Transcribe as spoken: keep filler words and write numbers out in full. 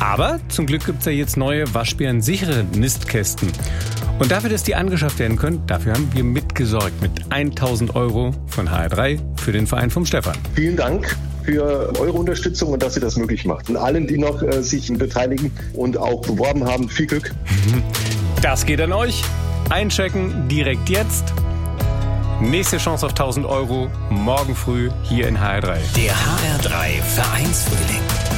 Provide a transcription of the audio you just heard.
Aber zum Glück gibt es ja jetzt neue waschbärensichere Nistkästen. Und dafür, dass die angeschafft werden können, dafür haben wir mitgesorgt mit tausend Euro von H R drei für den Verein vom Stefan. Vielen Dank für eure Unterstützung und dass ihr das möglich macht. Und allen, die noch äh, sich beteiligen und auch beworben haben, viel Glück. Das geht an euch. Einchecken direkt jetzt. Nächste Chance auf tausend Euro morgen früh hier in H R drei. Der H R drei Vereinsfrühling.